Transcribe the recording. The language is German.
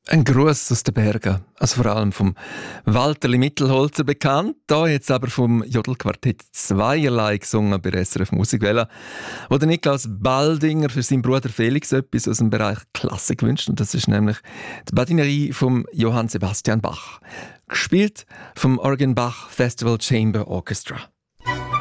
Ein Gruß aus den Bergen, also vor allem vom Walterli Mittelholzer bekannt, da jetzt aber vom Jodelquartett Zweierlei gesungen bei SRF Musikwelle, wo der Niklaus Baldinger für seinen Bruder Felix etwas aus dem Bereich Klassik wünscht, und das ist nämlich die Badinerie vom Johann Sebastian Bach, gespielt vom Eugen Bach Festival Chamber Orchestra.